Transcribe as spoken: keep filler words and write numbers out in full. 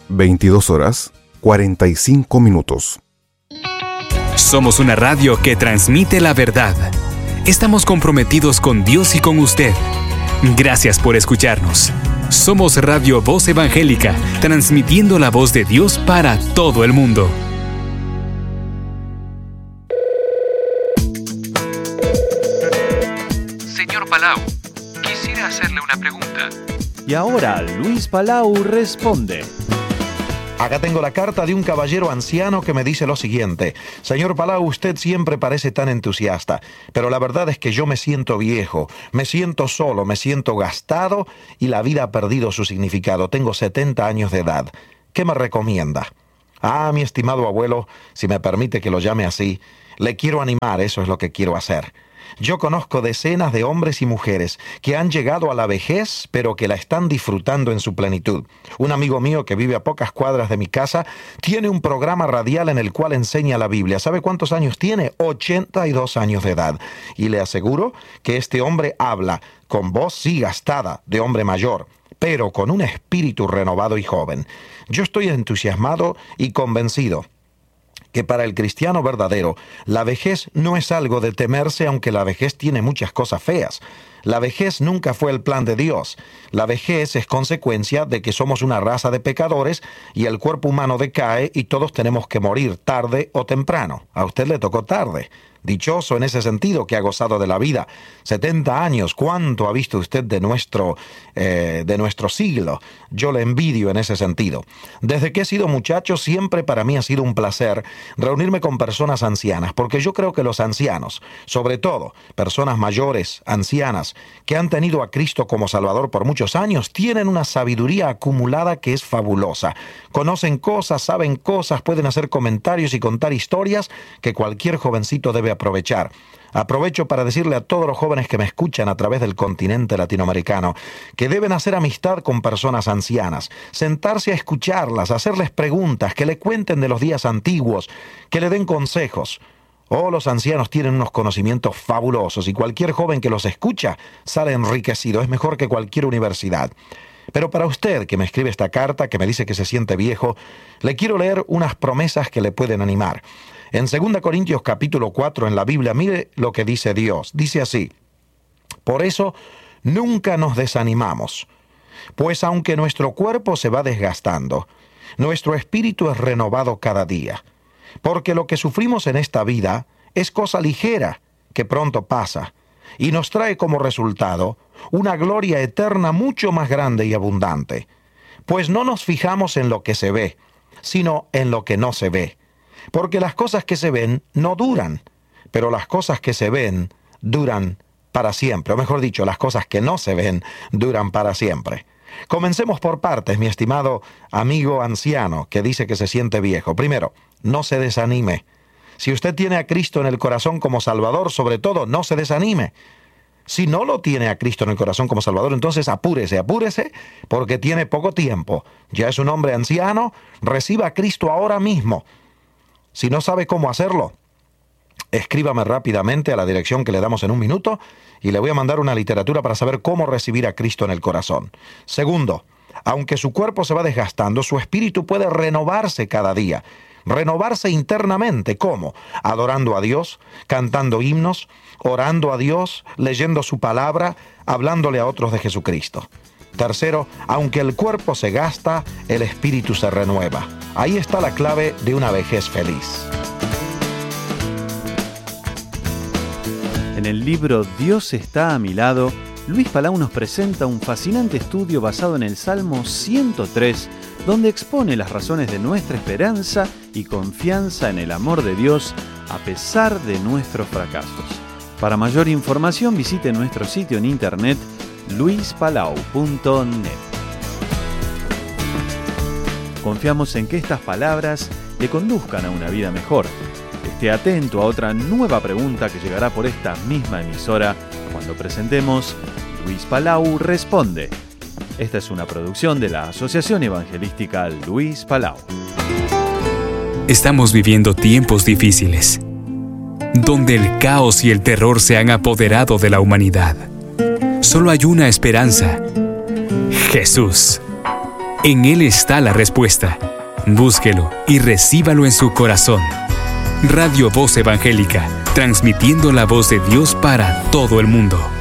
veintidós horas, cuarenta y cinco minutos. Somos una radio que transmite la verdad. Estamos comprometidos con Dios y con usted. Gracias por escucharnos. Somos Radio Voz Evangélica, transmitiendo la voz de Dios para todo el mundo. Señor Palau, quisiera hacerle una pregunta. Y ahora Luis Palau responde. Acá tengo la carta de un caballero anciano que me dice lo siguiente. Señor Palau, usted siempre parece tan entusiasta, pero la verdad es que yo me siento viejo, me siento solo, me siento gastado y la vida ha perdido su significado. Tengo setenta años de edad. ¿Qué me recomienda? Ah, mi estimado abuelo, si me permite que lo llame así, le quiero animar, eso es lo que quiero hacer. Yo conozco decenas de hombres y mujeres que han llegado a la vejez, pero que la están disfrutando en su plenitud. Un amigo mío que vive a pocas cuadras de mi casa tiene un programa radial en el cual enseña la Biblia. ¿Sabe cuántos años tiene? ochenta y dos años de edad. Y le aseguro que este hombre habla con voz sí gastada de hombre mayor, pero con un espíritu renovado y joven. Yo estoy entusiasmado y convencido que para el cristiano verdadero, la vejez no es algo de temerse, aunque la vejez tiene muchas cosas feas. La vejez nunca fue el plan de Dios. La vejez es consecuencia de que somos una raza de pecadores y el cuerpo humano decae y todos tenemos que morir tarde o temprano. A usted le tocó tarde. Dichoso en ese sentido que ha gozado de la vida. setenta años, ¿cuánto ha visto usted de nuestro, eh, de nuestro siglo? Yo le envidio en ese sentido. Desde que he sido muchacho, siempre para mí ha sido un placer reunirme con personas ancianas, porque yo creo que los ancianos, sobre todo personas mayores, ancianas, que han tenido a Cristo como Salvador por muchos años, tienen una sabiduría acumulada que es fabulosa. Conocen cosas, saben cosas, pueden hacer comentarios y contar historias que cualquier jovencito debe aprovechar. Aprovecho para decirle a todos los jóvenes que me escuchan a través del continente latinoamericano que deben hacer amistad con personas ancianas, sentarse a escucharlas, hacerles preguntas, que le cuenten de los días antiguos, que le den consejos. Oh, los ancianos tienen unos conocimientos fabulosos y cualquier joven que los escucha sale enriquecido, es mejor que cualquier universidad. Pero para usted que me escribe esta carta, que me dice que se siente viejo, le quiero leer unas promesas que le pueden animar. En segunda Corintios capítulo cuatro en la Biblia, mire lo que dice Dios. Dice así: por eso nunca nos desanimamos, pues aunque nuestro cuerpo se va desgastando, nuestro espíritu es renovado cada día. Porque lo que sufrimos en esta vida es cosa ligera que pronto pasa y nos trae como resultado una gloria eterna mucho más grande y abundante. Pues no nos fijamos en lo que se ve, sino en lo que no se ve. Porque las cosas que se ven no duran, pero las cosas que se ven duran para siempre. O mejor dicho, las cosas que no se ven duran para siempre. Comencemos por partes, mi estimado amigo anciano que dice que se siente viejo. Primero, no se desanime. Si usted tiene a Cristo en el corazón como Salvador, sobre todo, no se desanime. Si no lo tiene a Cristo en el corazón como Salvador, entonces apúrese, apúrese, porque tiene poco tiempo. Ya es un hombre anciano, reciba a Cristo ahora mismo. Si no sabe cómo hacerlo, escríbame rápidamente a la dirección que le damos en un minuto y le voy a mandar una literatura para saber cómo recibir a Cristo en el corazón. Segundo, aunque su cuerpo se va desgastando, su espíritu puede renovarse cada día. Renovarse internamente. ¿Cómo? Adorando a Dios, cantando himnos, orando a Dios, leyendo su palabra, hablándole a otros de Jesucristo. Tercero, aunque el cuerpo se gasta, el espíritu se renueva. Ahí está la clave de una vejez feliz. En el libro Dios está a mi lado, Luis Palau nos presenta un fascinante estudio basado en el Salmo ciento tres, donde expone las razones de nuestra esperanza y confianza en el amor de Dios a pesar de nuestros fracasos. Para mayor información visite nuestro sitio en internet luis palau punto net. Confiamos en que estas palabras le conduzcan a una vida mejor. Esté atento a otra nueva pregunta que llegará por esta misma emisora cuando presentemos Luis Palau Responde. Esta es una producción de la Asociación Evangelística Luis Palau. Estamos viviendo tiempos difíciles, donde el caos y el terror se han apoderado de la humanidad. Solo hay una esperanza: Jesús. En Él está la respuesta. Búsquelo y recíbalo en su corazón. Radio Voz Evangélica, transmitiendo la voz de Dios para todo el mundo.